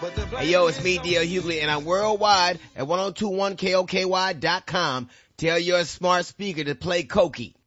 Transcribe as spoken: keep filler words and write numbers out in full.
Hey yo, it's me, D L Hughley, and I'm worldwide at ten twenty-one K O K Y dot com. Tell your smart speaker to play Cokie.